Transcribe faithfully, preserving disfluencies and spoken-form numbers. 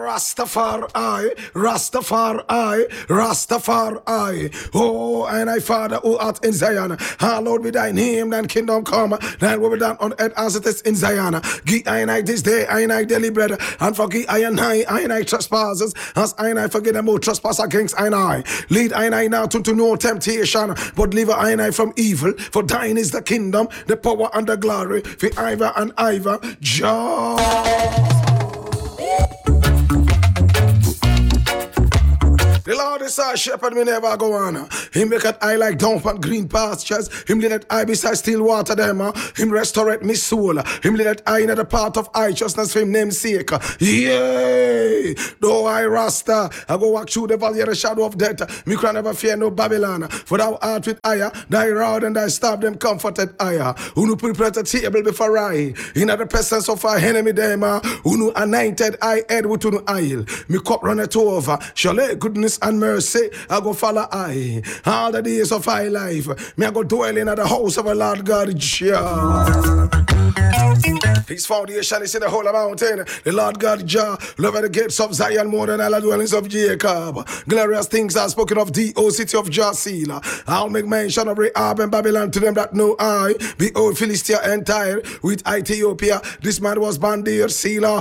Rastafari, Rastafari, Rastafari. Oh, and I, Father, who art in Zion, hallowed be thy name, thine kingdom come, thine will be done on earth as it is in Zion. Give I and I this day, I and I daily bread, and forgive I and I, I and I trespasses, as I and I forgive them who trespass against I and I. Lead I and I now to, to no temptation, but deliver I and I from evil. For thine is the kingdom, the power, and the glory, for ever and ever. Just. The Lord is our shepherd, me never go on. Him make it I like dump and green pastures. Him let I beside still water them. Uh. Him restaurate me soul. Him let I in the path of righteousness for him name's sake. Yay! Though I Rasta, I go walk through the valley of the shadow of death. Me can never fear no Babylon. For thou art with ire, thy rod and thy staff them comforted ire. Who no prepare the table before I. In the presence of our enemy them. Uh. Who no anointed I head with no oil. Me cup runneth over. Surely goodness and mercy, I go follow I. All the days of my life, me I go dwell in the house of the Lord God. Jah. His foundation is in the whole mountain. The Lord God Jah, love at the gates of Zion more than all the dwellings of Jacob. Glorious things are spoken of thee, O city of Jasila. I'll make mention of Rahab and Babylon to them that know I. Behold, Philistia entire with Ethiopia. This man was Bandir Sila.